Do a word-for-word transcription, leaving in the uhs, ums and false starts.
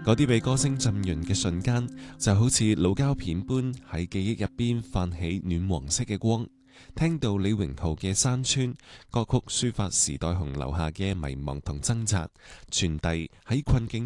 嗰啲被歌聲浸潤嘅瞬間，就好似老膠片般喺記憶入邊泛起暖黃色嘅光。聽到李榮浩嘅《山村》歌曲，抒發時代洪留下嘅迷茫同掙扎，傳遞喺困境